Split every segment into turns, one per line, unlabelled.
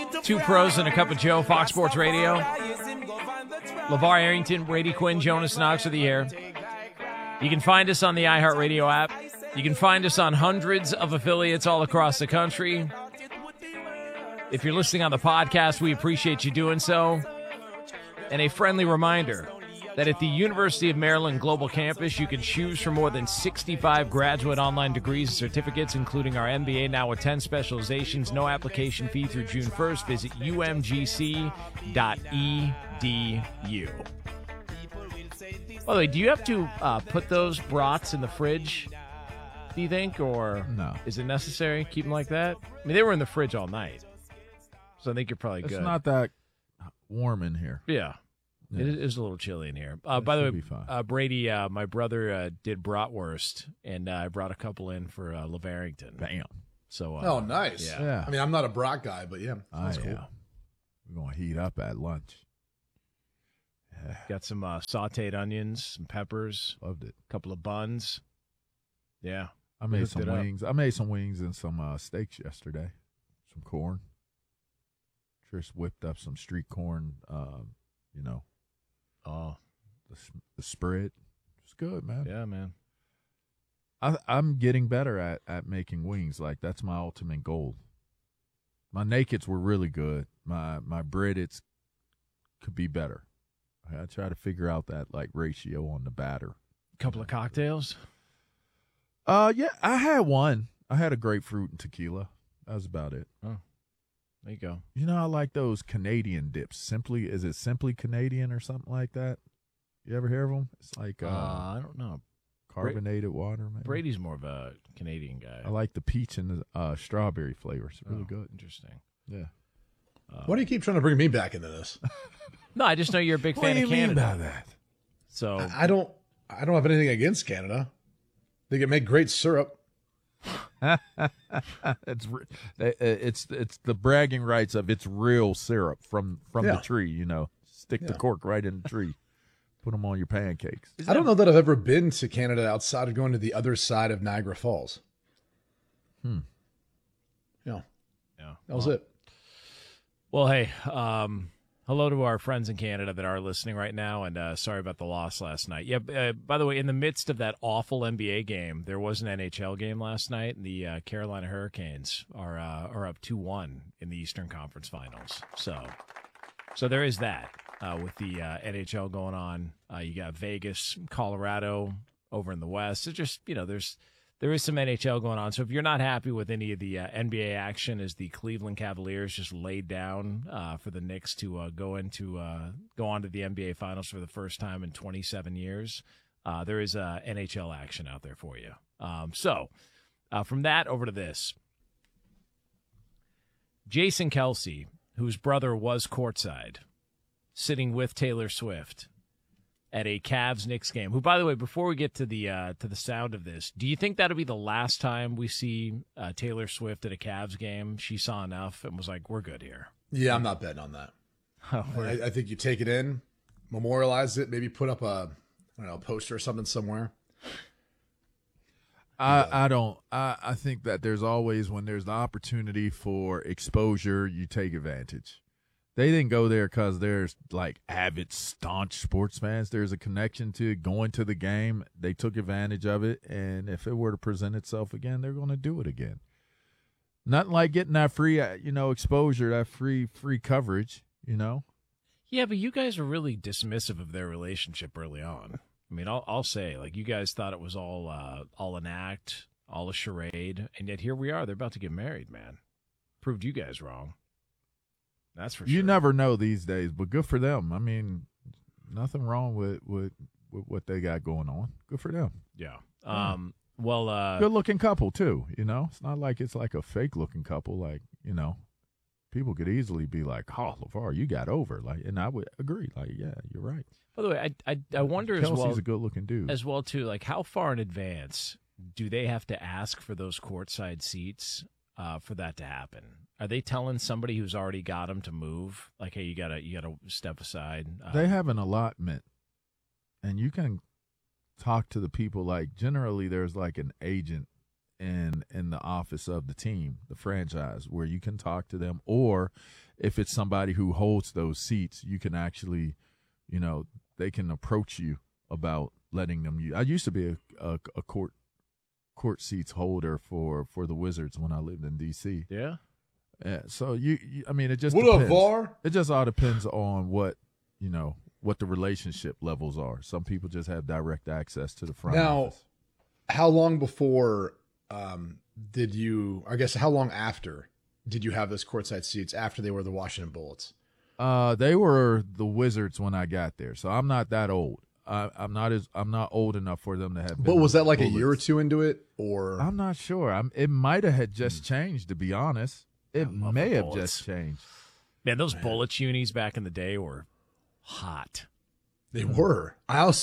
Two Pros and a Cup of Joe, Fox Sports Radio. LeVar Arrington, Brady Quinn, Jonas Knox are the air. You can find us on the iHeartRadio app. You can find us on hundreds of affiliates all across the country. If you're listening on the podcast, we appreciate you doing so. And a friendly reminder that at the University of Maryland Global Campus, you can choose from more than 65 graduate online degrees and certificates, including our MBA now with 10 specializations. No application fee through June 1st. Visit umgc.edu. By the way, do you have to put those brats in the fridge, do you think? Or
no.
Is it necessary? Keep them like that? I mean, they were in the fridge all night. So I think you're probably good.
It's not that warm in here.
Yeah.
Yeah.
It is a little chilly in here. By the way, Brady, my brother did bratwurst, and I brought a couple in for LeVarrington.
Bam.
So,
oh, nice.
Yeah.
I mean, I'm not a brat guy, but yeah, that's cool.
Yeah. We're going to heat up at lunch.
Yeah. Got some sauteed onions, some peppers.
Loved it.
A couple of buns. Yeah.
I made some wings. I made some wings and some steaks yesterday. Some corn. Trish whipped up some street corn,
Oh,
the spread. It's good, man.
Yeah, man.
I'm getting better at making wings. Like, that's my ultimate goal. My nakeds were really good. My breadeds could be better. I try to figure out that like ratio on the batter.
Couple of cocktails.
Yeah, I had one. I had a grapefruit and tequila. That was about it.
Oh, there you go.
You know, I like those Canadian dips. Is it Simply Canadian or something like that? You ever hear of them? It's like
I don't know.
Carbonated water, maybe.
Brady's more of a Canadian guy.
I like the peach and the strawberry flavors. Really good.
Interesting.
Yeah.
Why do you keep trying to bring me back into this?
No, I just know you're a big fan
of Canada.
What do you mean
about that?
So
I don't have anything against Canada. They can make great syrup.
it's the bragging rights of it's real syrup from the tree. You know, stick the cork right in the tree, put them on your pancakes.
I don't know that I've ever been to Canada outside of going to the other side of Niagara Falls. Yeah, that was it.
Well, hey, hello to our friends in Canada that are listening right now, and sorry about the loss last night. Yeah, by the way, in the midst of that awful NBA game, there was an NHL game last night, and the Carolina Hurricanes are up 2-1 in the Eastern Conference Finals. So there is that with the NHL going on. You got Vegas, Colorado over in the West. It's just, there is some NHL going on. So if you're not happy with any of the NBA action as the Cleveland Cavaliers just laid down for the Knicks to go on to the NBA Finals for the first time in 27 years, there is NHL action out there for you. So from that over to this. Jason Kelce, whose brother was courtside, sitting with Taylor Swift at a Cavs-Knicks game, who, by the way, before we get to the sound of this, do you think that'll be the last time we see Taylor Swift at a Cavs game? She saw enough and was like, we're good here.
Yeah, I'm not betting on that. I think you take it in, memorialize it, maybe put up a poster or something somewhere.
I think that there's always, when there's the opportunity for exposure, you take advantage. They didn't go there because there's like avid, staunch sports fans. There's a connection to going to the game. They took advantage of it, and if it were to present itself again, they're going to do it again. Nothing like getting that free, exposure, that free coverage,
Yeah, but you guys are really dismissive of their relationship early on. I mean, I'll say, like, you guys thought it was all an act, all a charade, and yet here we are. They're about to get married, man. Proved you guys wrong. That's for sure.
You never know these days, but good for them. I mean, nothing wrong with what they got going on. Good for them.
Yeah.
Good-looking couple, too, It's not like it's like a fake-looking couple. Like, people could easily be like, oh, LeVar, you got over. Like, and I would agree. Like, yeah, you're right.
By the way, I wonder
Kelsey's
as well.
He's a good-looking dude.
As well, too, like, how far in advance do they have to ask for those courtside seats for that to happen? Are they telling somebody who's already got them to move, like, hey, you gotta step aside?
They have an allotment, and you can talk to the people. Like, generally, there's like an agent in the office of the team, the franchise, where you can talk to them, or if it's somebody who holds those seats, you can actually, they can approach you about letting them use. I used to be a court seats holder for the Wizards when I lived in D.C.
Yeah.
So I mean, it just
What
depends.
up, VAR?
It just all depends on what the relationship levels are. Some people just have direct access to the front office.
How long before how long after did you have those courtside seats after they were the Washington Bullets?
They were the Wizards when I got there, so I'm not that old. I'm not old enough for them to have.
But was that like Bullets. A year or two into it, or
I'm not sure. It might have had just changed. To be honest, it may have just changed.
Man, those Bullets unis back in the day were hot.
They were.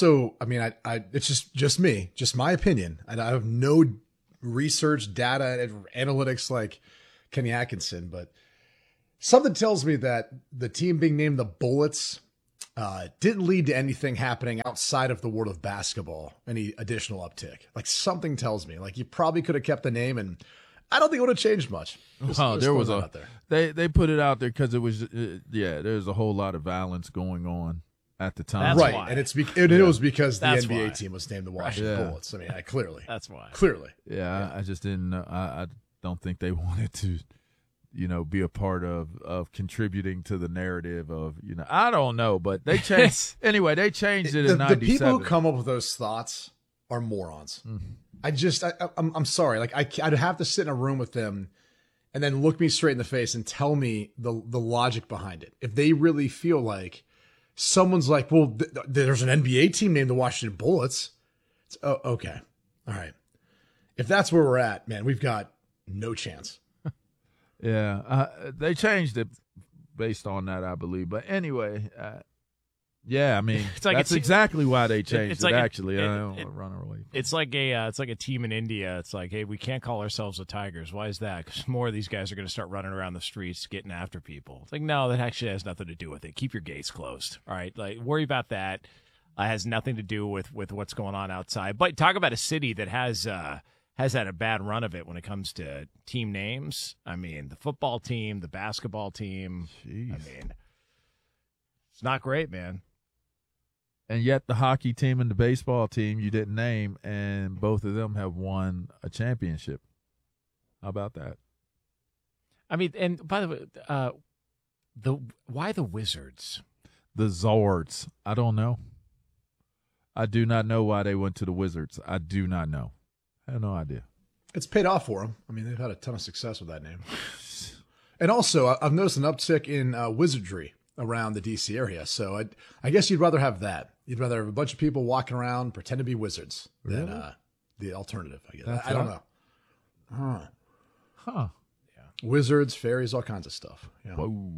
It's just me, just my opinion. I have no research, data, analytics like Kenny Atkinson, but something tells me that the team being named the Bullets didn't lead to anything happening outside of the world of basketball, any additional uptick. Like something tells me, like you probably could have kept the name, and I don't think it would have changed much.
There was out there. They put it out there because it was there's a whole lot of violence going on at the time.
That's
right,
why.
and it was because the
That's
NBA
why.
team was named the Washington Bullets. I mean, clearly.
That's why.
Clearly.
Yeah, I just didn't know. I don't think they wanted to, be a part of contributing to the narrative of, I don't know, but they changed. Anyway, they changed it in 97.
The people who come up with those thoughts are morons. Mm-hmm. I'm sorry. Like I'd have to sit in a room with them and then look me straight in the face and tell me the logic behind it. If they really feel like someone's like, well, there's an NBA team named the Washington Bullets. It's, okay. All right. If that's where we're at, man, we've got no chance.
Yeah. They changed it based on that, I believe. But anyway, I mean, that's exactly why they changed it, actually. I don't want to run away.
It's like a team in India. It's like, hey, we can't call ourselves the Tigers. Why is that? Because more of these guys are going to start running around the streets getting after people. It's like, no, that actually has nothing to do with it. Keep your gates closed. All right, like worry about that. Has nothing to do with what's going on outside. But talk about a city that has had a bad run of it when it comes to team names. I mean, the football team, the basketball team.
Jeez.
I mean, it's not great, man.
And yet the hockey team and the baseball team you didn't name, and both of them have won a championship. How about that?
I mean, and by the way, why the Wizards?
The Zords. I don't know. I do not know why they went to the Wizards. I do not know. I have no idea.
It's paid off for them. I mean, they've had a ton of success with that name. And also, I've noticed an uptick in wizardry around the D.C. area. So I guess you'd rather have that. You'd rather have a bunch of people walking around pretend to be wizards than the alternative, I guess. I don't know.
Huh.
Yeah.
Wizards, fairies, all kinds of stuff. Yeah.
Whoa.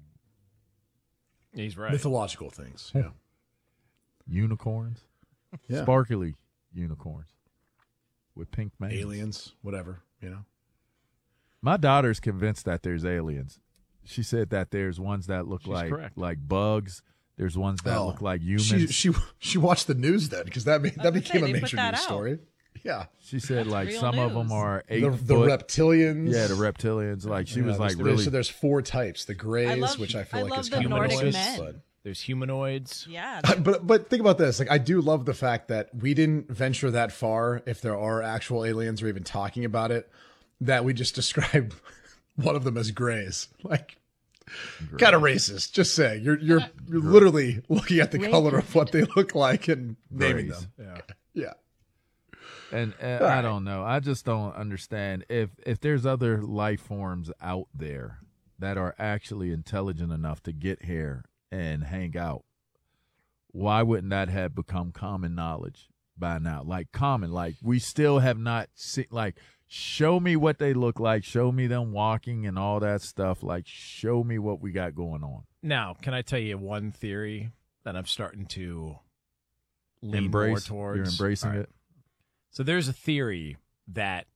He's right.
Mythological things. Yeah.
Unicorns.
Yeah.
Sparkly unicorns with pink manes.
Aliens, whatever,
My daughter's convinced that there's aliens. She said that there's ones that look like bugs. There's ones that look like humans.
She watched the news then, because that became a major news story. Yeah.
She said like some of them are 8 foot.
The reptilians.
Yeah, the reptilians. Like she was like really.
So there's 4 types. The grays, which I feel like is kind of
Nordic
men.
men.
There's humanoids.
Yeah.
But think about this. Like, I do love the fact that we didn't venture that far, if there are actual aliens or even talking about it, that we just described one of them as grays. Like, kind of racist. Just saying. You're literally looking at the color of what they look like and naming them. Yeah.
And I don't know. I just don't understand if there's other life forms out there that are actually intelligent enough to get here and hang out, why wouldn't that have become common knowledge by now? Like common, like we still have not seen, like show me what they look like, show me them walking and all that stuff, like show me what we got going on.
Now, can I tell you one theory that I'm starting to lean more towards?
You're embracing it?
So there's a theory that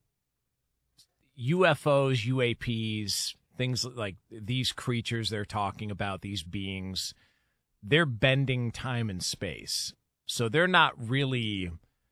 UFOs, UAPs, things like these creatures they're talking about, these beings, they're bending time and space. So they're not really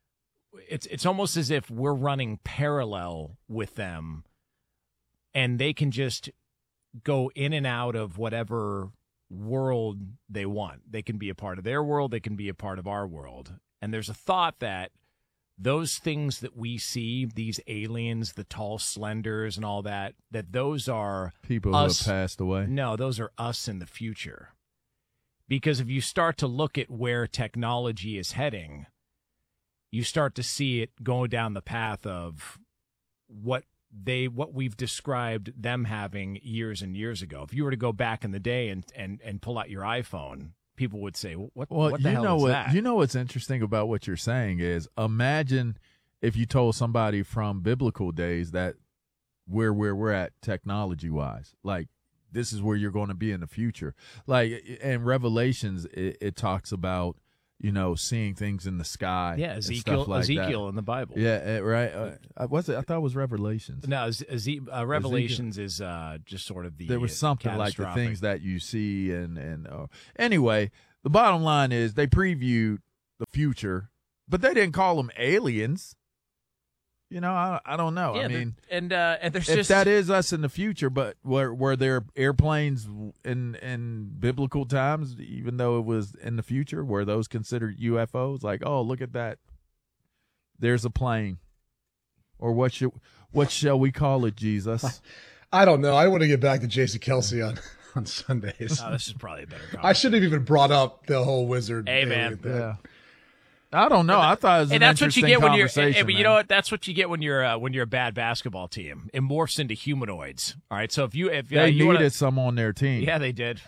it's almost as if we're running parallel with them, and they can just go in and out of whatever world they want. They can be a part of their world. They can be a part of our world. And there's a thought that those things that we see, these aliens, the tall slenders and all that, that those are
people
us.
who have passed away.
No, those are us in the future. Because if you start to look at where technology is heading, you start to see it go down the path of what we've described them having years and years ago. If you were to go back in the day and pull out your iPhone, people would say, what the hell is that?
You know what's interesting about what you're saying is, imagine if you told somebody from biblical days that where we're at technology-wise, like this is where you're going to be in the future. Like in Revelations, it talks about, seeing things in the sky.
Yeah, Ezekiel in the Bible.
Yeah, right. I thought it was Revelations.
No, Revelations is just sort of the.
There was something like the things that you see, and anyway, the bottom line is they previewed the future, but they didn't call them aliens. I don't know.
Yeah,
I mean,
and there's
if that is us in the future, but were there airplanes in biblical times, even though it was in the future, were those considered UFOs? Like, oh, look at that, there's a plane, or what shall we call it, Jesus?
I don't know. I want to get back to Jason Kelsey on Sundays.
Oh, this is probably a better conversation.
I shouldn't have even brought up the whole wizard.
Hey, man.
thing.
Yeah. I don't know. I thought it was an interesting conversation.
But you know what? That's what you get when you're a bad basketball team. It morphs into humanoids. All right. So if
they needed some on their team.
Yeah, they did.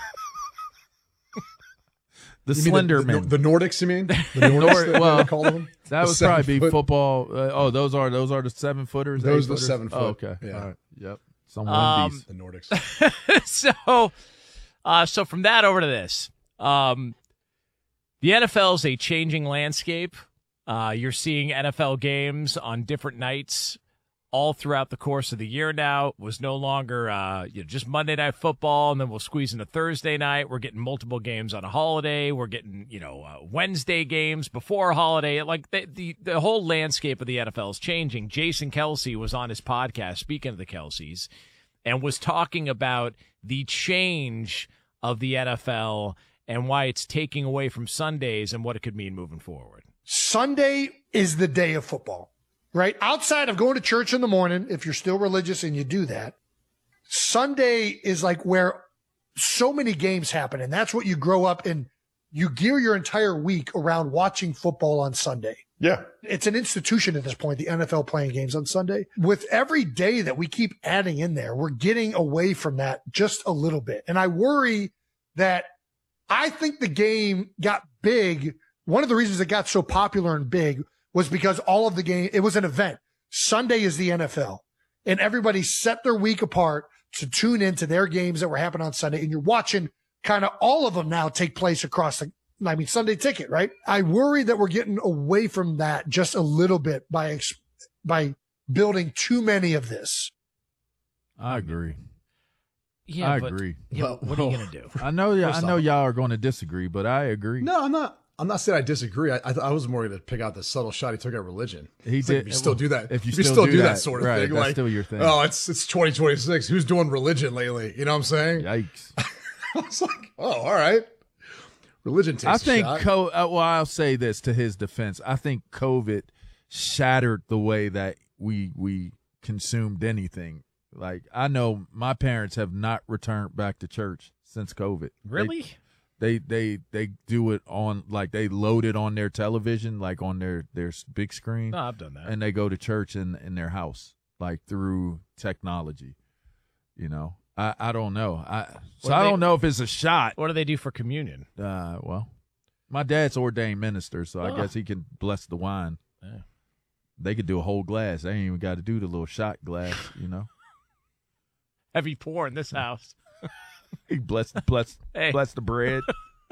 The Slenderman,
the Nordics. You mean the Nordics? Well, call them.
That would probably be football. Those are the 7-footers.
Those are the 7 foot.
Oh, okay.
Yeah.
All right. Yep. Some Wendy's.
The Nordics.
So from that over to this. The NFL is a changing landscape. You're seeing NFL games on different nights all throughout the course of the year now. It was no longer just Monday Night Football, and then we'll squeeze in a Thursday night. We're getting multiple games on a holiday. We're getting Wednesday games before a holiday. Like the whole landscape of the NFL is changing. Jason Kelsey was on his podcast, speaking of the Kelseys, and was talking about the change of the NFL and why it's taking away from Sundays and what it could mean moving forward.
Sunday is the day of football, right? Outside of going to church in the morning, if you're still religious and you do that, Sunday is like where so many games happen. And that's what you grow up in. You gear your entire week around watching football on Sunday.
Yeah.
It's an institution at this point, the NFL playing games on Sunday. With every day that we keep adding in there, we're getting away from that just a little bit. And I worry that I think the game got big. One of the reasons it got so popular and big was because all of the game, it was an event. Sunday is the NFL, and everybody set their week apart to tune into their games that were happening on Sunday. And you're watching kind of all of them now take place across Sunday Ticket, right? I worry that we're getting away from that just a little bit by building too many of this.
I agree.
Yeah,
I agree.
Yeah, what are you going to do?
I know y'all are going to disagree, but I agree.
No, I'm not. I'm not saying I disagree. I was more going to pick out the subtle shot he took at religion.
He did.
Like if you still do that.
If you
still do that sort of
right,
thing,
that's still your thing.
Oh, it's 2026. Who's doing religion lately? You know what I'm saying?
Yikes!
I was like, oh, all right. Religion takes.
I think
a shot.
I'll say this to his defense. I think COVID shattered the way that we consumed anything. Like, I know my parents have not returned back to church since COVID.
Really?
They do it on, like, they load it on their television, like on their big screen.
No, I've done that.
And they go to church in their house, like through technology. I don't know. I don't know if it's a shot.
What do they do for communion?
Well, my dad's ordained minister, so I guess he can bless the wine.
Yeah.
They could do a whole glass. They ain't even got to do the little shot glass,
Heavy pour in this house.
He bless the bread.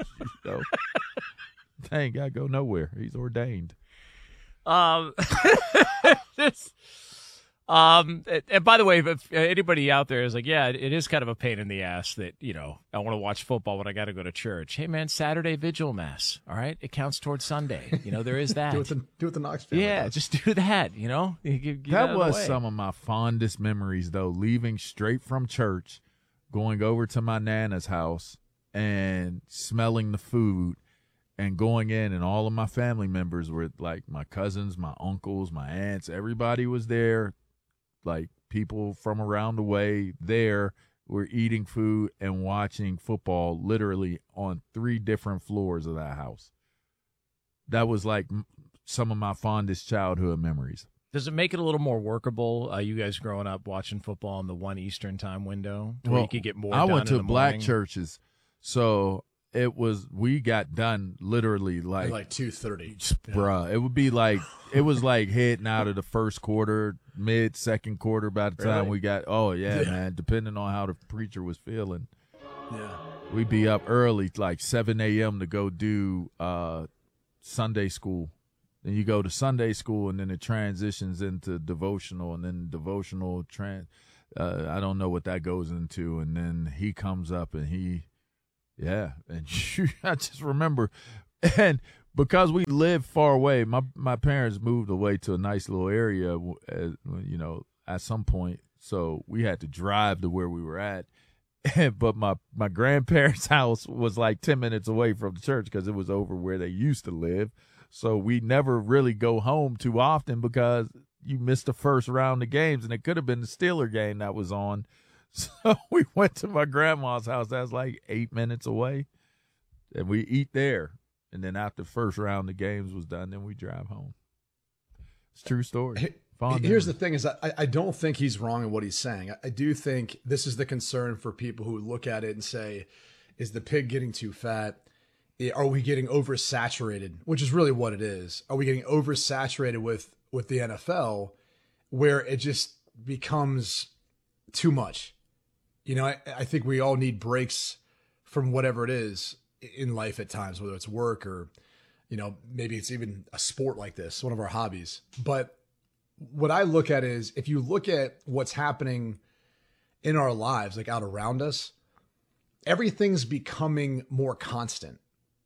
They ain't got to go nowhere. He's ordained.
And by the way, if anybody out there is like, yeah, it is kind of a pain in the ass that, I want to watch football when I got to go to church. Hey, man, Saturday vigil mass. All right. It counts towards Sunday. There is that.
do what the Knox family does.
Just do that.
That was some of my fondest memories, though, leaving straight from church, going over to my Nana's house and smelling the food and going in, and all of my family members were like my cousins, my uncles, my aunts, everybody was there. Like people from around the way there were eating food and watching football literally on 3 different floors of that house. That was like some of my fondest childhood memories.
Does it make it a little more workable? You guys growing up watching football in the 1 Eastern time window, where you could get more.
I
done
went to
in the
black
morning?
churches, so we got done literally like
2:30.
Bruh, it was like heading out of the first quarter, second quarter by the time we got, man, depending on how the preacher was feeling.
Yeah.
We'd be up early, like 7 a.m. to go do Sunday school. Then you go to Sunday school, and then it transitions into devotional, and then devotional I don't know what that goes into. And then he comes up and I just remember, and because we lived far away, my parents moved away to a nice little area, at some point. So we had to drive to where we were at. But my grandparents' house was like 10 minutes away from the church because it was over where they used to live. So we never really go home too often because you missed the first round of games, and it could have been the Steeler game that was on. So we went to my grandma's house. That's like 8 minutes away, and we eat there. And then after the first round of games was done, then we drive home. It's a true story.
Here's the thing is I don't think he's wrong in what he's saying. I do think this is the concern for people who look at it and say, is the pig getting too fat? Are we getting oversaturated? Which is really what it is. Are we getting oversaturated with the NFL where it just becomes too much? I think we all need breaks from whatever it is in life at times, whether it's work or, maybe it's even a sport like this, one of our hobbies. But what I look at is if you look at what's happening in our lives, like out around us, everything's becoming more constant.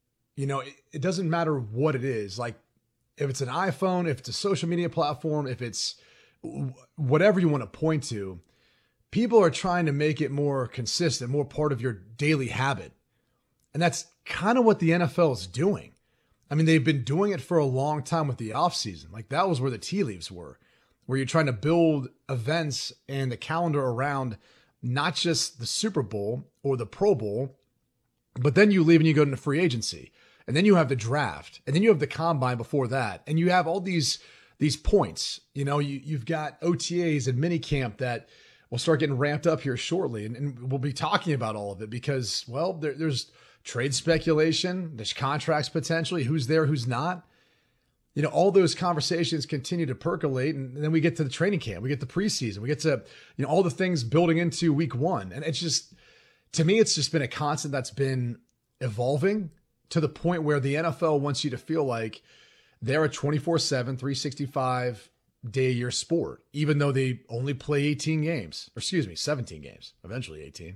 It doesn't matter what it is. Like if it's an iPhone, if it's a social media platform, if it's whatever you want to point to, people are trying to make it more consistent, more part of your daily habit. And that's kind of what the NFL is doing. I mean, they've been doing it for a long time with the offseason. Like that was where the tea leaves were, where you're trying to build events and the calendar around not just the Super Bowl or the Pro Bowl, but then you leave and you go into free agency. And then you have the draft. And then you have the combine before that. And you have all these points. You've got OTAs and minicamp that will start getting ramped up here shortly. And we'll be talking about all of it because, well, there's trade speculation, there's contracts potentially, who's there, who's not. All those conversations continue to percolate. And then we get to the training camp, we get the preseason, we get to, all the things building into week 1. And it's just, to me, it's just been a constant that's been evolving to the point where the NFL wants you to feel like they're a 24/7, 365 day a year sport, even though they only play 17 games, eventually 18.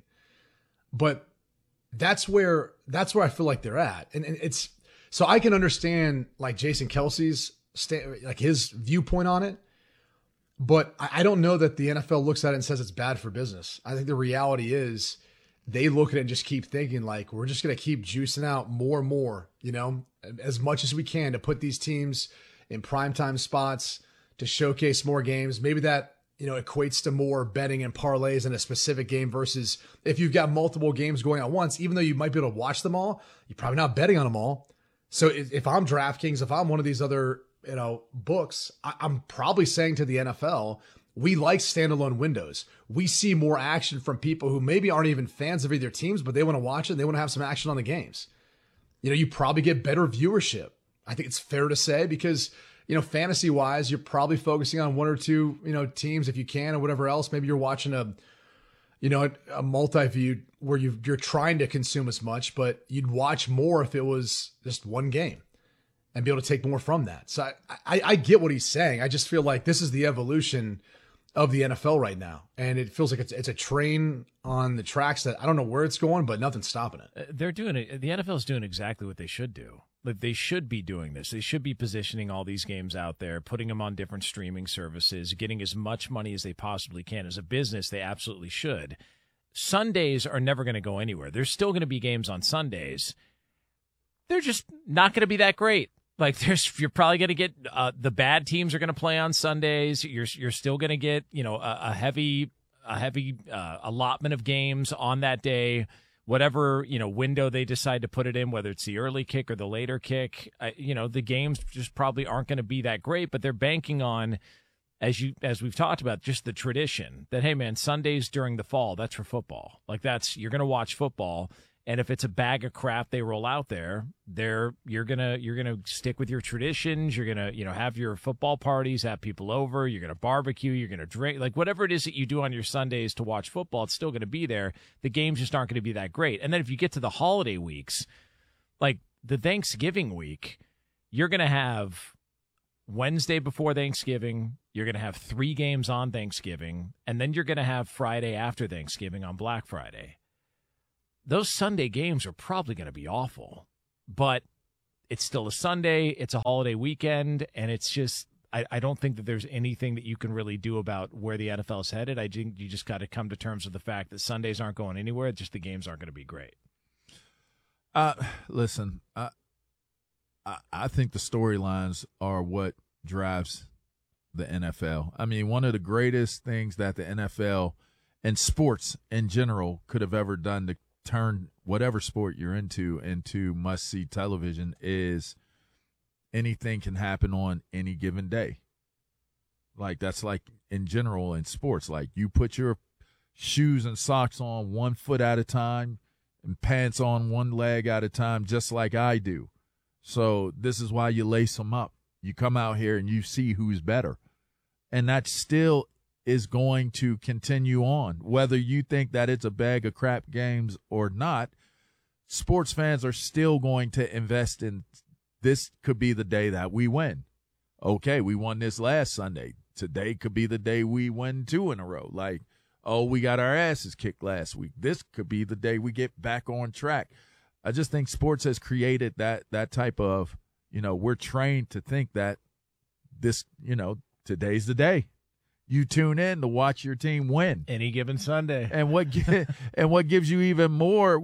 But that's where I feel like they're at. And it's, so I can understand like Jason Kelsey's like his viewpoint on it, but I don't know that the NFL looks at it and says it's bad for business. I think the reality is they look at it and just keep thinking like, we're just going to keep juicing out more and more, as much as we can to put these teams in primetime spots, to showcase more games. Maybe that, equates to more betting and parlays in a specific game versus if you've got multiple games going at once, even though you might be able to watch them all, you're probably not betting on them all. So if I'm DraftKings, if I'm one of these other, books, I'm probably saying to the NFL, we like standalone windows. We see more action from people who maybe aren't even fans of either teams, but they want to watch it. They want to have some action on the games. You probably get better viewership. I think it's fair to say because, fantasy wise, you're probably focusing on one or two, teams if you can or whatever else. Maybe you're watching a multi-view where you're trying to consume as much, but you'd watch more if it was just one game and be able to take more from that. So I get what he's saying. I just feel like this is the evolution of the NFL right now. And it feels like it's a train on the tracks that I don't know where it's going, but nothing's stopping it.
They're doing it. The NFL is doing exactly what they should do. Like, they should be doing this. They should be positioning all these games out there, putting them on different streaming services, getting as much money as they possibly can. As a business, they absolutely should. Sundays are never going to go anywhere. There's still going to be games on Sundays. They're just not going to be that great. Like, you're probably going to get the bad teams are going to play on Sundays. You're still going to get, a heavy allotment of games on that day, whatever, window they decide to put it in, whether it's the early kick or the later kick. The games just probably aren't going to be that great, but they're banking on, as we've talked about, just the tradition that, hey man, Sundays during the fall, that's for football. Like, you're going to watch football. And if it's a bag of crap they roll out there, you're gonna stick with your traditions. You're gonna have your football parties, have people over. You're gonna barbecue. You're gonna drink, like whatever it is that you do on your Sundays to watch football. It's still gonna be there. The games just aren't gonna be that great. And then if you get to the holiday weeks, like the Thanksgiving week, you're gonna have Wednesday before Thanksgiving. You're gonna have 3 games on Thanksgiving, and then you're gonna have Friday after Thanksgiving on Black Friday. Those Sunday games are probably going to be awful, but it's still a Sunday. It's a holiday weekend, and it's just I don't think that there's anything that you can really do about where the NFL is headed. I think you just got to come to terms with the fact that Sundays aren't going anywhere. Just the games aren't going to be great.
Listen, I think the storylines are what drives the NFL. I mean, one of the greatest things that the NFL and sports in general could have ever done to turn whatever sport you're into must-see television is anything can happen on any given day. Like, that's like in general in sports. Like, you put your shoes and socks on 1 foot at a time and pants on 1 leg at a time, just like I do. So this is why you lace them up. You come out here and you see who's better. And that still is going to continue on. Whether you think that it's a bag of crap games or not, sports fans are still going to invest in this. Could be the day that we win. Okay, we won this last Sunday. Today could be the day we win 2 in a row. Like, oh, we got our asses kicked last week. This could be the day we get back on track. I just think sports has created that type of, we're trained to think that this, today's the day. You tune in to watch your team win
any given Sunday.
And what gives you even more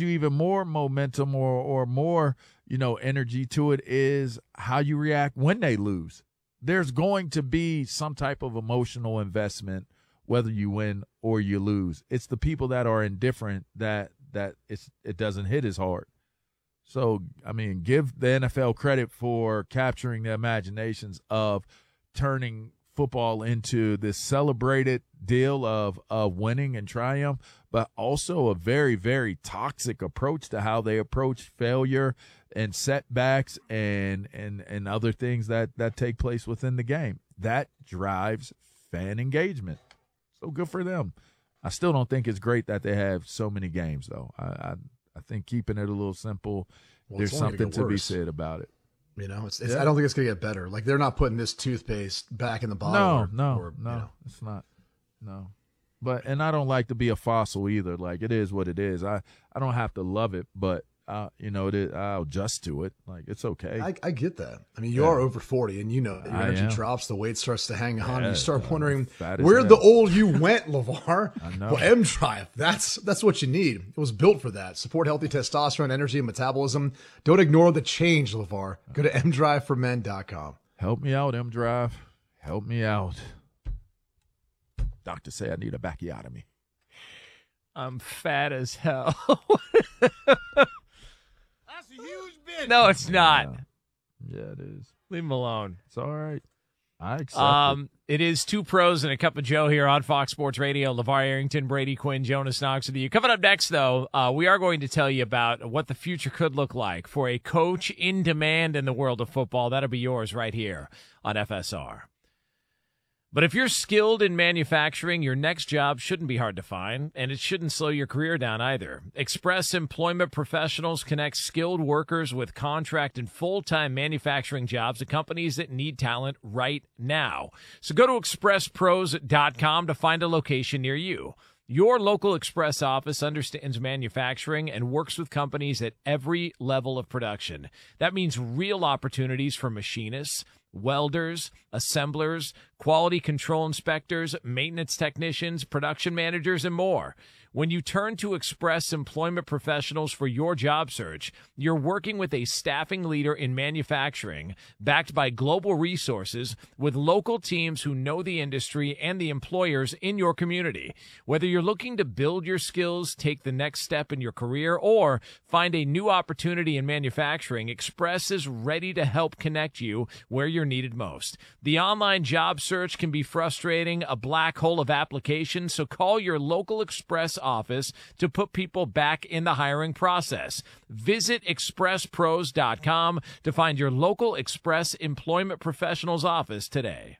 momentum or more, energy to it is how you react when they lose. There's going to be some type of emotional investment whether you win or you lose. It's the people that are indifferent that it doesn't hit as hard. So, I mean, give the NFL credit for capturing the imaginations of turning football into this celebrated deal of winning and triumph, but also a very, very toxic approach to how they approach failure and setbacks and other things that take place within the game. That drives fan engagement. So good for them. I still don't think it's great that they have so many games, though. I think keeping it a little simple, there's something to be said about it.
I don't think it's going to get better. Like, they're not putting this toothpaste back in the bottle.
No, it's not. No. And I don't like to be a fossil either. Like, it is what it is. I don't have to love it, but I'll adjust to it. Like, it's okay.
I get that. I mean, you are over 40, and your energy drops, the weight starts to hang on, and you start wondering where the old you went, LeVar.
I know.
Well, M-Drive, that's what you need. It was built for that. Support healthy testosterone, energy, and metabolism. Don't ignore the change, LeVar. Go to mdriveformen.com.
Help me out, M-Drive. Help me out. Doctor say I need a backiotomy.
I'm fat as hell.
That's a huge bit.
No, it's not.
Yeah, it is.
Leave him alone.
It's all right. I accept
it. It is 2 pros and a cup of Joe here on Fox Sports Radio. LeVar Arrington, Brady Quinn, Jonas Knox with you. Coming up next, though, we are going to tell you about what the future could look like for a coach in demand in the world of football. That'll be yours right here on FSR. But if you're skilled in manufacturing, your next job shouldn't be hard to find, and it shouldn't slow your career down either. Express Employment Professionals connects skilled workers with contract and full-time manufacturing jobs at companies that need talent right now. So go to expresspros.com to find a location near you. Your local Express office understands manufacturing and works with companies at every level of production. That means real opportunities for machinists, welders, assemblers, quality control inspectors, maintenance technicians, production managers, and more. When you turn to Express Employment Professionals for your job search, you're working with a staffing leader in manufacturing, backed by global resources, with local teams who know the industry and the employers in your community. Whether you're looking to build your skills, take the next step in your career, or find a new opportunity in manufacturing, Express is ready to help connect you where you're needed most. The online job search can be frustrating, a black hole of applications, so call your local Express office to put people back in the hiring process. Visit expresspros.com to find your local Express Employment Professionals office today.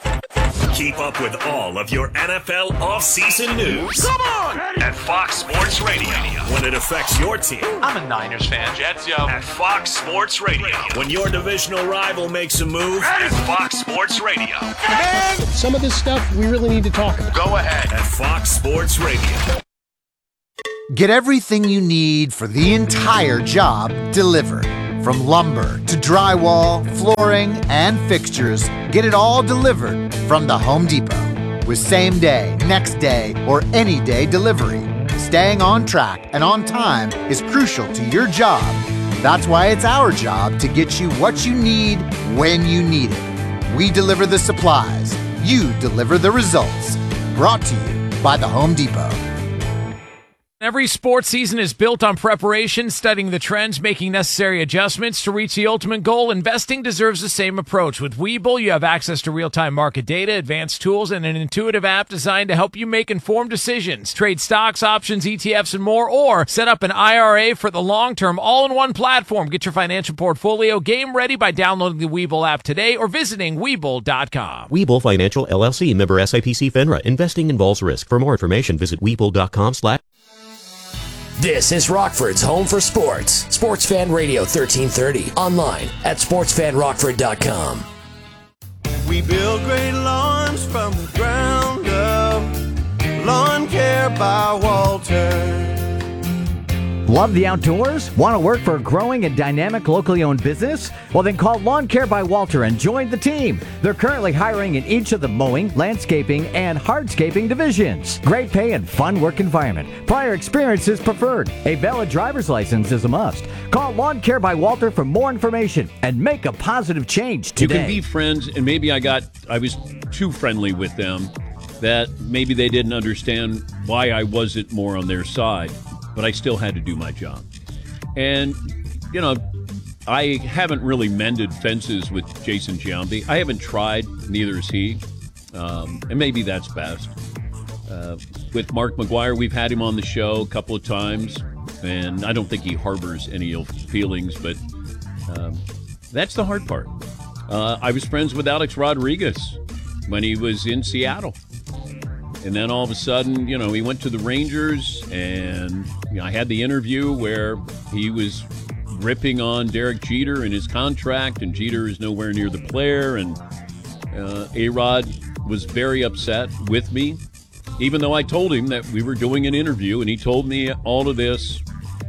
Keep up with all of your NFL offseason news. Come on! At Fox Sports Radio. When it affects your team.
I'm a Niners fan. Jets, yo.
At Fox Sports Radio. When your divisional rival makes a move. At Fox Sports Radio.
Some of this stuff we really need to talk about.
Go ahead. At Fox Sports Radio.
Get everything you need for the entire job delivered. From lumber to drywall, flooring, and fixtures, get it all delivered from the Home Depot. With same day, next day, or any day delivery, staying on track and on time is crucial to your job. That's why it's our job to get you what you need when you need it. We deliver the supplies. You deliver the results. Brought to you by the Home Depot.
Every sports season is built on preparation, studying the trends, making necessary adjustments to reach the ultimate goal. Investing deserves the same approach. With Webull, you have access to real-time market data, advanced tools, and an intuitive app designed to help you make informed decisions. Trade stocks, options, ETFs, and more, or set up an IRA for the long-term all-in-one platform. Get your financial portfolio game ready by downloading the Webull app today or visiting Webull.com.
Webull Financial, LLC, member SIPC FINRA. Investing involves risk. For more information, visit Webull.com/.
This is Rockford's home for sports. Sports Fan Radio 1330. Online at sportsfanrockford.com.
We build great lawns from the ground up. Lawn Care by Walter.
Love the outdoors? Want to work for a growing and dynamic locally owned business? Well, then call Lawn Care by Walter and join the team. They're currently hiring in each of the mowing, landscaping, and hardscaping divisions. Great pay and fun work environment. Prior experience is preferred. A valid driver's license is a must. Call Lawn Care by Walter for more information and make a positive change today.
You can be friends, and maybe I was too friendly with them, that maybe they didn't understand why I wasn't more on their side. But I still had to do my job. And, you know, I haven't really mended fences with Jason Giambi. I haven't tried, neither has he. And maybe that's best. With Mark McGuire, we've had him on the show a couple of times, and I don't think he harbors any ill feelings, but that's the hard part. I was friends with Alex Rodriguez when he was in Seattle. And then all of a sudden, you know, he went to the Rangers, and I had the interview where he was ripping on Derek Jeter and his contract, and Jeter is nowhere near the player, and A-Rod was very upset with me, even though I told him that we were doing an interview, and he told me all of this,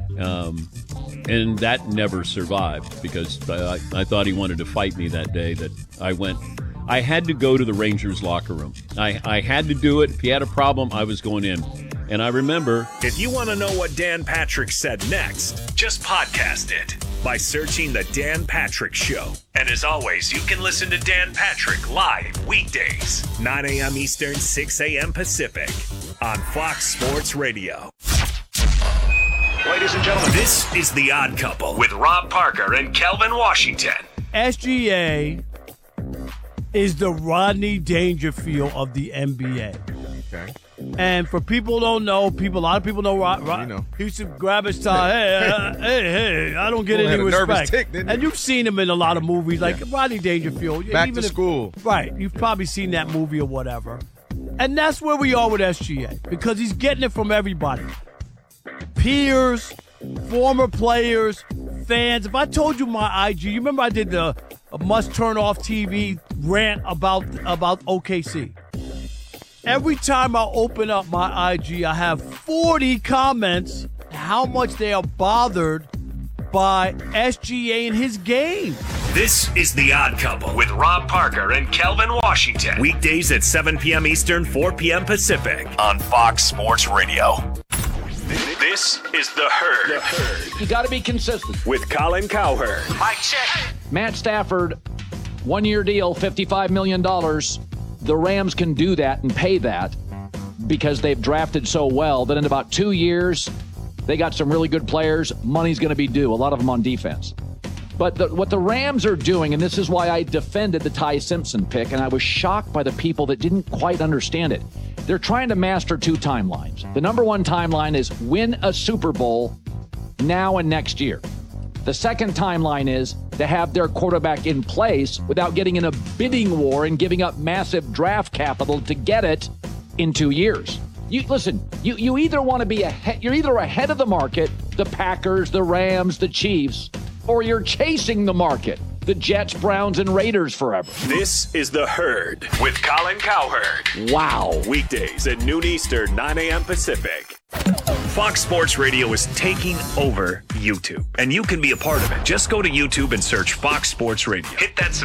and that never survived because I thought he wanted to fight me that day that I had to go to the Rangers locker room. I had to do it. If he had a problem, I was going in. And I remember...
If you want to know what Dan Patrick said next, just podcast it by searching The Dan Patrick Show. And as always, you can listen to Dan Patrick live weekdays, 9 a.m. Eastern, 6 a.m. Pacific, on Fox Sports Radio.
Ladies and gentlemen,
this is The Odd Couple with Rob Parker and Kelvin Washington.
SGA is the Rodney Dangerfield of the NBA.
Okay.
And for people who don't know, a lot of people know he used to grab his tie. Hey, I don't get any respect. And you've seen him in a lot of movies, like Rodney Dangerfield.
Back to School.
Right. You've probably seen that movie or whatever. And that's where we are with SGA, because he's getting it from everybody. Peers, former players, fans. If I told you my IG, you remember I did the must turn off TV rant about OKC. Every time I open up my IG, I have 40 comments how much they are bothered by SGA and his game.
This is The Odd Couple with Rob Parker and Kelvin Washington. Weekdays at 7 p.m. Eastern, 4 p.m. Pacific on Fox Sports Radio. This is The Herd.
You got to be consistent.
With Colin Cowherd.
Mike check. Matt Stafford, 1-year deal, $55 million. The Rams can do that and pay that because they've drafted so well that in about 2 years, they got some really good players. Money's going to be due, a lot of them on defense. But what the Rams are doing, and this is why I defended the Ty Simpson pick, and I was shocked by the people that didn't quite understand it. They're trying to master 2 timelines. The number one timeline is win a Super Bowl now and next year. The second timeline is to have their quarterback in place without getting in a bidding war and giving up massive draft capital to get it in 2 years. You either want to be you're either ahead of the market, the Packers, the Rams, the Chiefs, or you're chasing the market, the Jets, Browns, and Raiders forever.
This is The Herd with Colin Cowherd.
Wow.
Weekdays at noon Eastern, 9 a.m. Pacific. Fox Sports Radio is taking over YouTube, and you can be a part of it. Just go to YouTube and search Fox Sports Radio. Hit that